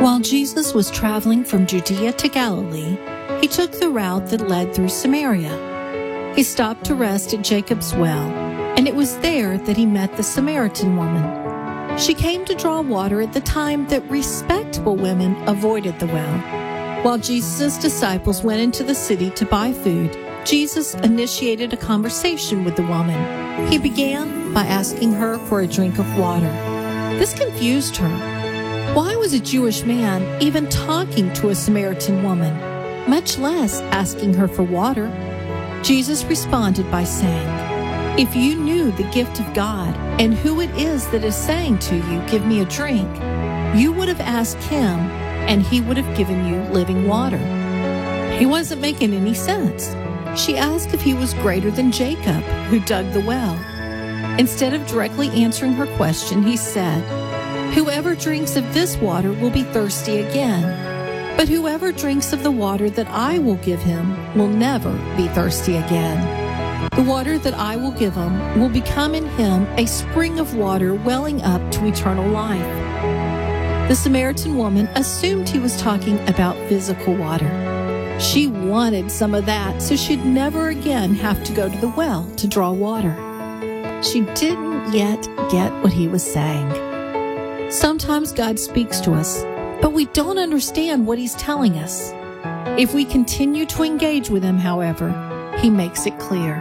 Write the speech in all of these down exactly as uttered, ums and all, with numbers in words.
While Jesus was traveling from Judea to Galilee, he took the route that led through Samaria. He stopped to rest at Jacob's well, and it was there that he met the Samaritan woman. She came to draw water at the time that respectable women avoided the well. While Jesus' disciples went into the city to buy food, Jesus initiated a conversation with the woman. He began by asking her for a drink of water. This confused her. Why was a Jewish man even talking to a Samaritan woman, much less asking her for water? Jesus responded by saying, "If you knew the gift of God and who it is that is saying to you, 'Give me a drink,' you would have asked him, and he would have given you living water." He wasn't making any sense. She asked if he was greater than Jacob, who dug the well. Instead of directly answering her question, he said, "Whoever drinks of this water will be thirsty again, but whoever drinks of the water that I will give him will never be thirsty again. The water that I will give him will become in him a spring of water welling up to eternal life." The Samaritan woman assumed he was talking about physical water. She wanted some of that so she'd never again have to go to the well to draw water. She didn't yet get what he was saying. Sometimes God speaks to us, but we don't understand what he's telling us. If we continue to engage with him, however, he makes it clear.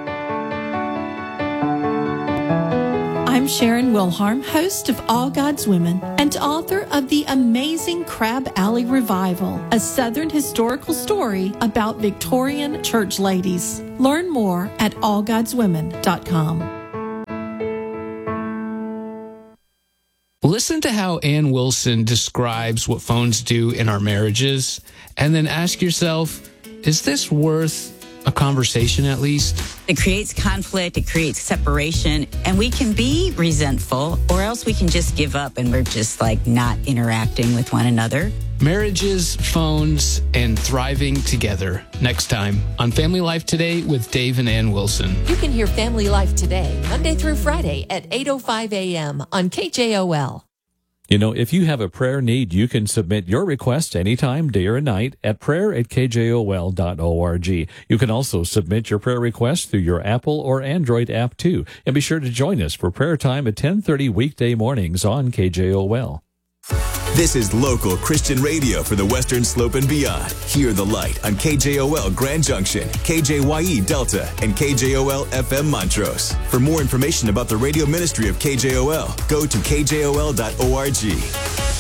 I'm Sharon Wilharm, host of All God's Women and author of The Amazing Crab Alley Revival, a Southern historical story about Victorian church ladies. Learn more at all gods women dot com. Listen to how Ann Wilson describes what phones do in our marriages, and then ask yourself, is this worth a conversation at least? It creates conflict, it creates separation, and we can be resentful, or else we can just give up and we're just like not interacting with one another. Marriages, phones, and thriving together. Next time on Family Life Today with Dave and Ann Wilson. You can hear Family Life Today, Monday through Friday at eight oh five a.m. on K J O L. You know, if you have a prayer need, you can submit your request anytime, day or night, at prayer at k j o l dot org. You can also submit your prayer request through your Apple or Android app, too. And be sure to join us for prayer time at ten thirty weekday mornings on K J O L. This is local Christian radio for the Western Slope and beyond. Hear the light on K J O L Grand Junction, K J Y E Delta, and K J O L F M Montrose. For more information about the radio ministry of K J O L, go to k j o l dot org.